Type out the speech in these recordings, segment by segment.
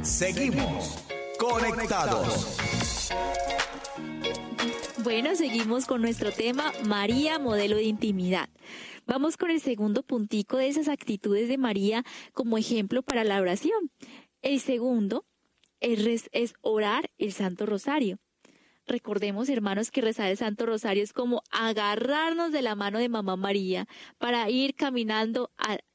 Seguimos conectados. Bueno, seguimos con nuestro tema, María, modelo de intimidad. Vamos con el segundo puntico de esas actitudes de María como ejemplo para la oración. El segundo es orar el Santo Rosario. Recordemos, hermanos, que rezar el Santo Rosario es como agarrarnos de la mano de Mamá María para ir caminando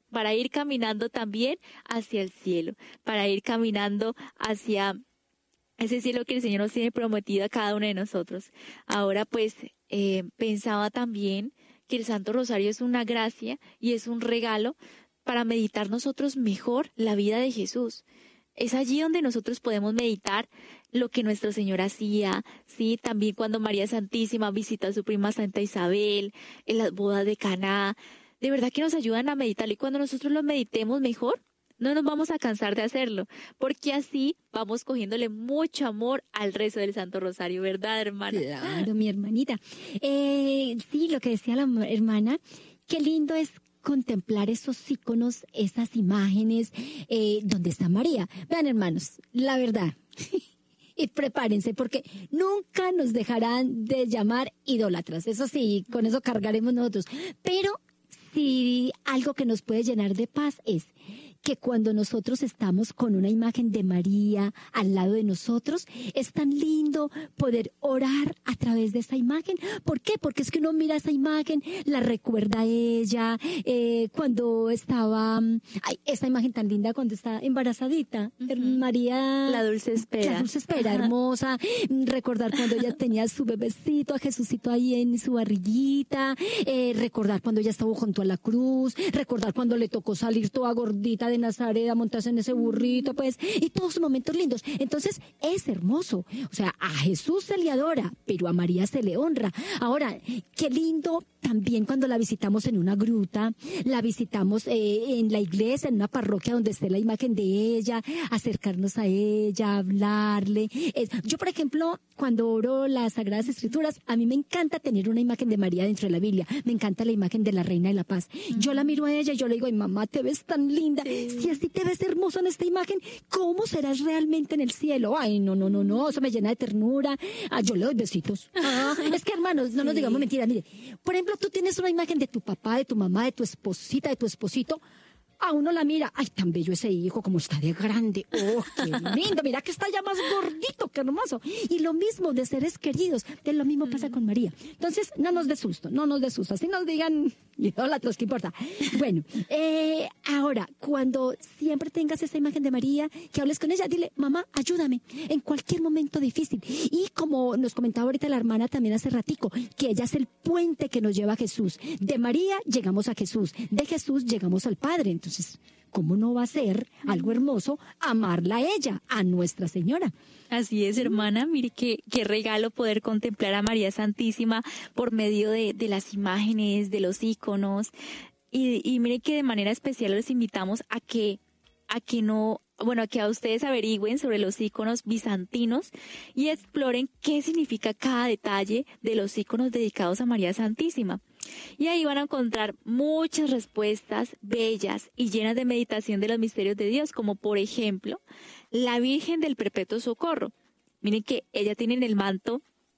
también hacia el cielo, para ir caminando hacia ese cielo que el Señor nos tiene prometido a cada uno de nosotros. Ahora pues pensaba también que el Santo Rosario es una gracia y es un regalo para meditar nosotros mejor la vida de Jesús. Es allí donde nosotros podemos meditar lo que nuestro Señor hacía, ¿sí? También cuando María Santísima visitó a su prima Santa Isabel, en las bodas de Caná. De verdad que nos ayudan a meditar, y cuando nosotros lo meditemos mejor, no nos vamos a cansar de hacerlo, porque así vamos cogiéndole mucho amor al rezo del Santo Rosario, ¿verdad, hermana? Claro, mi hermanita. Sí, lo que decía la hermana, qué lindo es contemplar esos íconos, esas imágenes, donde está María. Vean, hermanos, la verdad, y prepárense, porque nunca nos dejarán de llamar idólatras. Eso sí, con eso cargaremos nosotros. Pero sí, algo que nos puede llenar de paz es que cuando nosotros estamos con una imagen de María al lado de nosotros, es tan lindo poder orar a través de esa imagen. ¿Por qué? Porque es que uno mira esa imagen, la recuerda a ella, cuando estaba, esa imagen tan linda cuando está embarazadita, María. La dulce espera. La dulce espera, hermosa. Recordar cuando ella tenía su bebecito, a Jesucito ahí en su barriguita, recordar cuando ella estuvo junto a la cruz, recordar cuando le tocó salir toda gordita de Nazaret a montarse en ese burrito, pues, y todos esos momentos lindos. Entonces, es hermoso. O sea, a Jesús se le adora, pero a María se le honra. Ahora, qué lindo también cuando la visitamos en una gruta, la visitamos en la iglesia, en una parroquia donde esté la imagen de ella, acercarnos a ella, hablarle. Yo, por ejemplo, cuando oro las Sagradas Escrituras, a mí me encanta tener una imagen de María dentro de la Biblia. Me encanta la imagen de la Reina de la Paz. Yo la miro a ella y yo le digo, ay, mamá, te ves tan linda. Si así te ves hermosa en esta imagen, ¿cómo serás realmente en el cielo? Ay, no, eso me llena de ternura. Yo le doy besitos. Es que, hermanos, no nos digamos mentiras. Mire, por ejemplo, tú tienes una imagen de tu papá, de tu mamá, de tu esposita, de tu esposito. A uno la mira, ay, tan bello ese hijo, como está de grande. Oh, qué lindo, mira que está ya más gordito, qué hermoso. Y lo mismo de seres queridos, de lo mismo pasa con María. Entonces, no nos dé susto. Así nos digan idólatras, ¿qué importa? Bueno, ahora, cuando siempre tengas esa imagen de María, que hables con ella, dile, mamá, ayúdame, en cualquier momento difícil. Y como nos comentaba ahorita la hermana también hace ratico, que ella es el puente que nos lleva a Jesús. De María llegamos a Jesús, de Jesús llegamos al Padre. Entonces, ¿cómo no va a ser algo hermoso amarla a ella, a Nuestra Señora? Así es, hermana. Mire qué regalo poder contemplar a María Santísima por medio de las imágenes, de los íconos. Y mire que de manera especial los invitamos a que a ustedes averigüen sobre los íconos bizantinos y exploren qué significa cada detalle de los íconos dedicados a María Santísima. Y ahí van a encontrar muchas respuestas bellas y llenas de meditación de los misterios de Dios, como por ejemplo, la Virgen del Perpetuo Socorro. Miren que ella tiene en el manto